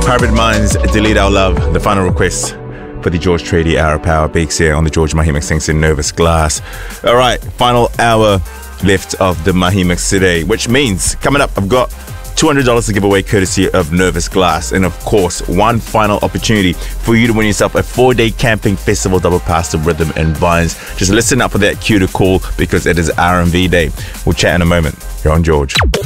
Hybrid Minds, Delete Our Love, the final request for the George Trady Hour Power Beaks here on the George Mahi Mix thanks to Nervous Glass. Alright, final hour left of the Mahi Mix today, which means coming up I've got $200 to give away courtesy of Nervous Glass, and of course one final opportunity for you to win yourself a 4-day camping festival double pass to Rhythm and Vines. Just listen up for that cue to call because it is R&V day. We'll chat in a moment. You're on George.